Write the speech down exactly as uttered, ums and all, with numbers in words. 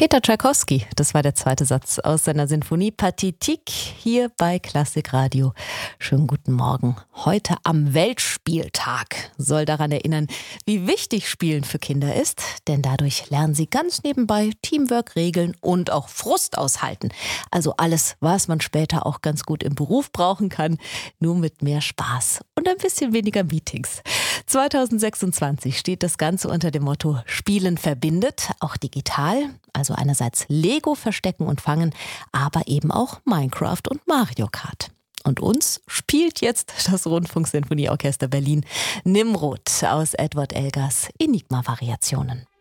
Peter Tschaikowski, das war der zweite Satz aus seiner Sinfonie Pathétique hier bei Klassikradio. Schönen guten Morgen. Heute am Weltspieltag soll daran erinnern, wie wichtig Spielen für Kinder ist, denn dadurch lernen sie ganz nebenbei Teamwork, Regeln und auch Frust aushalten. Also alles, was man später auch ganz gut im Beruf brauchen kann, nur mit mehr Spaß und ein bisschen weniger Meetings. zweitausendsechsundzwanzig steht das Ganze unter dem Motto Spielen verbindet, auch digital. Also einerseits Lego verstecken und fangen, aber eben auch Minecraft und Mario Kart. Und uns spielt jetzt das Rundfunksinfonieorchester Berlin Nimrod aus Edward Elgars Enigma-Variationen.